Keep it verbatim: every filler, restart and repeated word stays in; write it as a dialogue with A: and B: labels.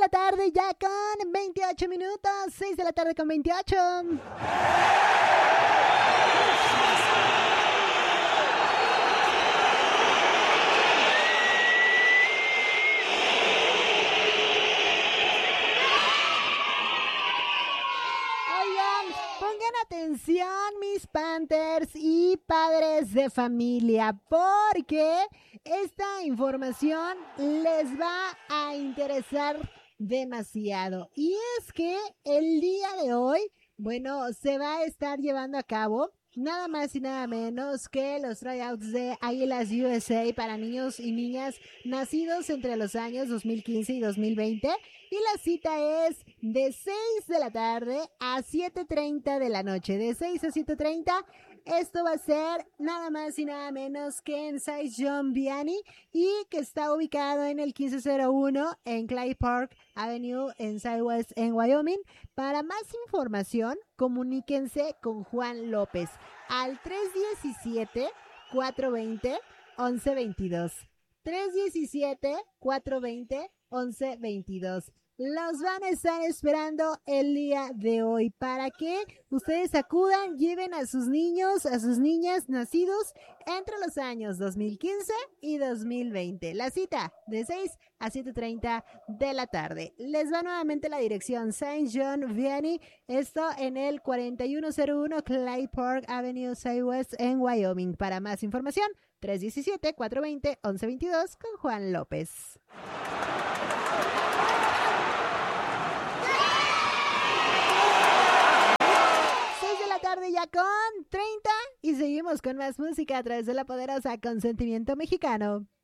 A: la tarde ya con veintiocho minutos, seis de la tarde con veintiocho. Pongan atención, mis Panthers y padres de familia, porque esta información les va a interesar demasiado. Y es que el día de hoy, bueno, se va a estar llevando a cabo nada más y nada menos que los tryouts de Águilas U S A para niños y niñas nacidos entre los años dos mil quince y dos mil veinte. Y la cita es de seis de la tarde a siete treinta de la noche. De seis a siete treinta. Esto va a ser nada más y nada menos que en Cy John Vianney, y que está ubicado en el quince cero uno en Clay Park Avenue en Southwest en Wyoming. Para más información, comuníquense con Juan López al tres diecisiete, cuatrocientos veinte, once veintidós. tres diecisiete, cuatrocientos veinte, once veintidós. Los van a estar esperando el día de hoy para que ustedes acudan, lleven a sus niños, a sus niñas nacidos entre los años dos mil quince y dos mil veinte. La cita de seis a siete treinta de la tarde. Les va nuevamente la dirección: Saint John Vianney, esto en el cuarenta y uno cero uno Clay Park Avenue Southwest en Wyoming. Para más información, tres diecisiete, cuatrocientos veinte, once veintidós con Juan López. Tarde ya con treinta, y seguimos con más música a través de la poderosa Consentimiento Mexicano.